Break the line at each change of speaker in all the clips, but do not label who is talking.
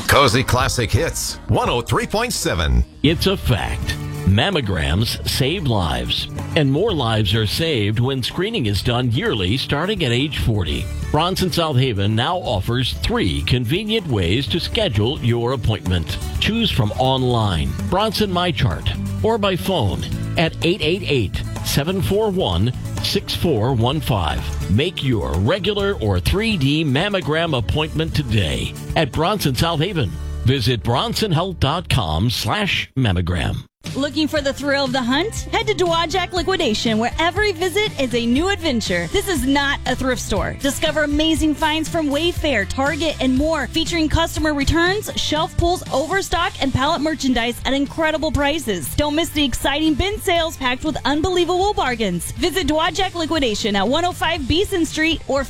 Cozy Classic Hits 103.7.
It's a fact. Mammograms save lives, and more lives are saved when screening is done yearly starting at age 40. Bronson South Haven now offers 3 convenient ways to schedule your appointment. Choose from online, Bronson MyChart, or by phone at 888-741-6415. Make your regular or 3D mammogram appointment today at Bronson South Haven. Visit bronsonhealth.com/mammogram.
Looking for the thrill of the hunt? Head to Dowagiac Liquidation, where every visit is a new adventure. This is not a thrift store. Discover amazing finds from Wayfair, Target, and more, featuring customer returns, shelf pulls, overstock, and pallet merchandise at incredible prices. Don't miss the exciting bin sales packed with unbelievable bargains. Visit Dowagiac Liquidation at 105 Beeson Street or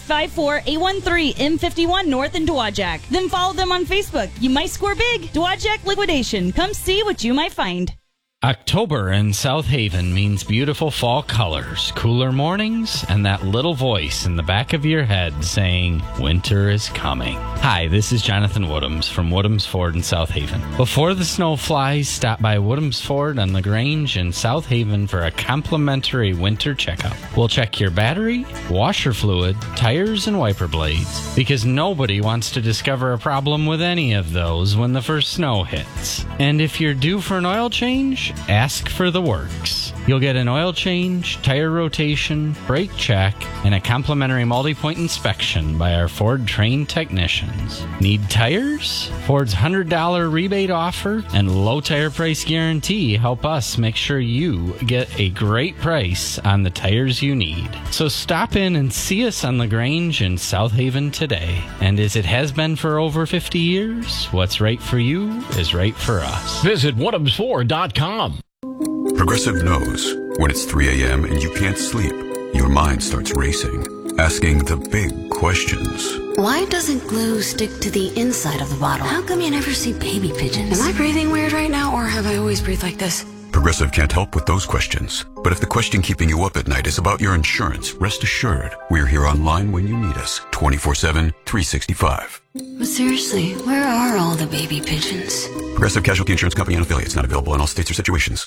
54813 M51 North in Dowagiac. Then follow them on Facebook. You might score big. Dowagiac Liquidation. Come see what you might find.
October in South Haven means beautiful fall colors, cooler mornings, and that little voice in the back of your head saying, winter is coming. Hi, this is Jonathan Woodhams from Woodhams Ford in South Haven. Before the snow flies, stop by Woodhams Ford on LaGrange in South Haven for a complimentary winter checkup. We'll check your battery, washer fluid, tires, and wiper blades, because nobody wants to discover a problem with any of those when the first snow hits. And if you're due for an oil change, ask for the works. You'll get an oil change, tire rotation, brake check, and a complimentary multi-point inspection by our Ford trained technicians. Need tires? Ford's $100 rebate offer and low tire price guarantee help us make sure you get a great price on the tires you need. So stop in and see us on LaGrange in South Haven today. And as it has been for over 50 years, what's right for you is right for us.
Visit WoodhamsFord.com.
Progressive knows when it's 3 a.m. and you can't sleep, your mind starts racing, asking the big questions.
Why doesn't glue stick to the inside of the bottle? How come you never see baby pigeons? Am I breathing weird right now, or have I always breathed like this?
Progressive can't help with those questions. But if the question keeping you up at night is about your insurance, rest assured, we're here online when you need us, 24/7, 365.
But seriously, where are all the baby pigeons?
Progressive Casualty Insurance Company and affiliates, not available in all states or situations.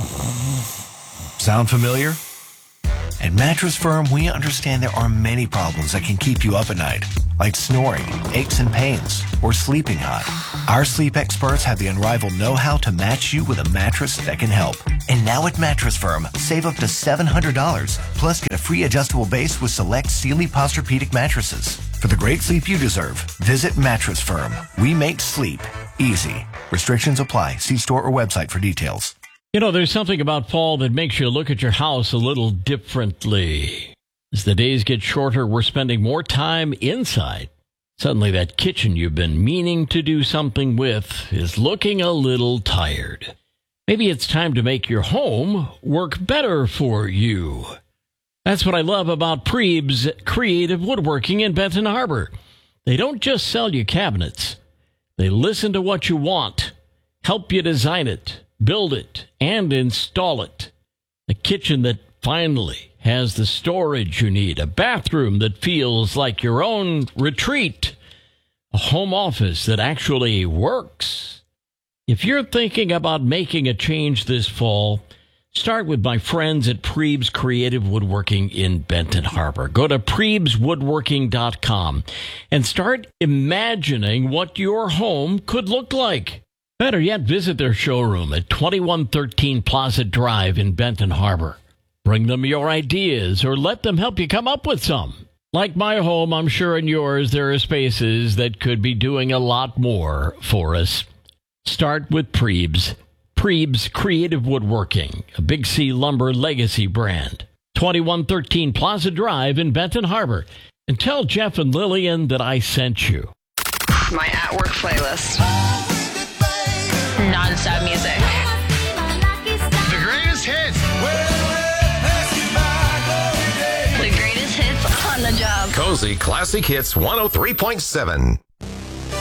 Sound familiar? At Mattress Firm, we understand there are many problems that can keep you up at night, like snoring, aches and pains, or sleeping hot. Our sleep experts have the unrivaled know-how to match you with a mattress that can help. And now at Mattress Firm, save up to $700, plus get a free adjustable base with select Sealy Posturepedic mattresses. For the great sleep you deserve, visit Mattress Firm. We make sleep easy. Restrictions apply. See store or website for details.
You know, there's something about fall that makes you look at your house a little differently. As the days get shorter, we're spending more time inside. Suddenly that kitchen you've been meaning to do something with is looking a little tired. Maybe it's time to make your home work better for you. That's what I love about Prebes Creative Woodworking in Benton Harbor. They don't just sell you cabinets. They listen to what you want, help you design it, build it, and install it. A kitchen that finally has the storage you need. A bathroom that feels like your own retreat. A home office that actually works. If you're thinking about making a change this fall, start with my friends at Prebes Creative Woodworking in Benton Harbor. Go to PrebesWoodworking.com and start imagining what your home could look like. Better yet, visit their showroom at 2113 Plaza Drive in Benton Harbor. Bring them your ideas or let them help you come up with some. Like my home, I'm sure in yours there are spaces that could be doing a lot more for us. Start with Prebes. Prebes Creative Woodworking, a Big C Lumber legacy brand. 2113 Plaza Drive in Benton Harbor. And tell Jeff and Lillian that I sent you.
My at-work playlist. Non-stop music.
The greatest hits.
The greatest hits on the job.
Cozy Classic Hits 103.7.